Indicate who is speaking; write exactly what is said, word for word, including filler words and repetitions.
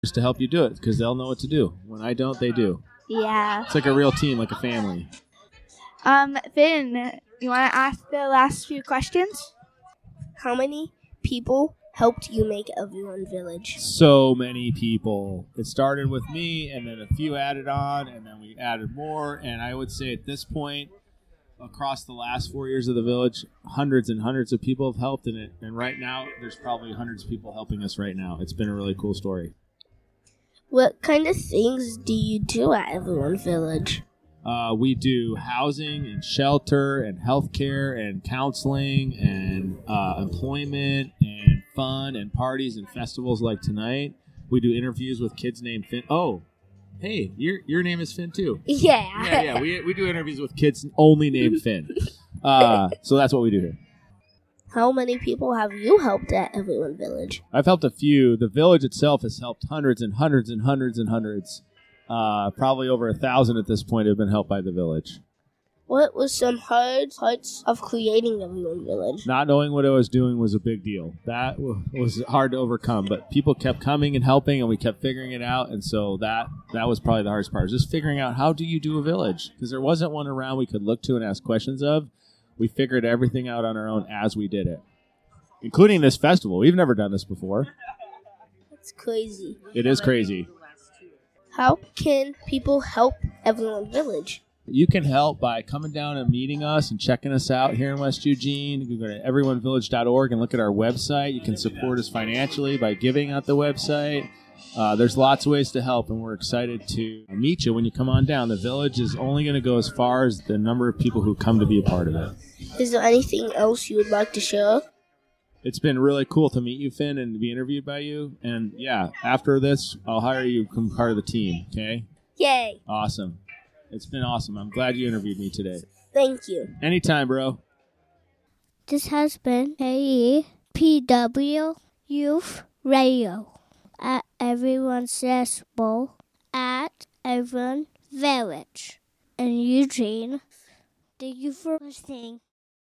Speaker 1: just to help you do it because they'll know what to do. When I don't, they do.
Speaker 2: Yeah.
Speaker 1: It's like a real team, like a family.
Speaker 2: Um, Finn, you want to ask the last few questions?
Speaker 3: How many people helped you make Everyone Village?
Speaker 1: So many people. It started with me, and then a few added on, and then we added more. And I would say at this point, across the last four years of the village, hundreds and hundreds of people have helped in it. And right now, there's probably hundreds of people helping us right now. It's been a really cool story.
Speaker 3: What kind of things do you do at Everyone Village?
Speaker 1: Uh, we do housing and shelter and healthcare and counseling and uh, employment and fun and parties and festivals like tonight. We do interviews with kids named Finn. Oh, hey, your your name is Finn too.
Speaker 3: Yeah.
Speaker 1: Yeah, yeah. We we do interviews with kids only named Finn. Uh, so that's what we do here.
Speaker 3: How many people have you helped at Everyone Village?
Speaker 1: I've helped a few. The village itself has helped hundreds and hundreds and hundreds and hundreds. Uh, probably over a thousand at this point have been helped by the village.
Speaker 3: What was some hard parts of creating Everyone Village?
Speaker 1: Not knowing what I was doing was a big deal. That w- was hard to overcome, but people kept coming and helping, and we kept figuring it out, and so that that was probably the hardest part, just figuring out how do you do a village, because there wasn't one around we could look to and ask questions of. We figured everything out on our own as we did it, including this festival. We've never done this before.
Speaker 3: That's crazy.
Speaker 1: It is crazy.
Speaker 3: How can people help Everyone Village?
Speaker 1: You can help by coming down and meeting us and checking us out here in West Eugene. You can go to everyone village dot org and look at our website. You can support us financially by giving at the website. Uh, there's lots of ways to help, and we're excited to meet you when you come on down. The village is only going to go as far as the number of people who come to be a part of it.
Speaker 3: Is there anything else you would like to share?
Speaker 1: It's been really cool to meet you, Finn, and to be interviewed by you. And, yeah, after this, I'll hire you to become part of the team, okay?
Speaker 3: Yay.
Speaker 1: Awesome. It's been awesome. I'm glad you interviewed me today.
Speaker 3: Thank you.
Speaker 1: Anytime, bro.
Speaker 4: This has been K E P W Youth Radio at Everyone's Decibel at Everyone Village in Eugene. Thank you for listening.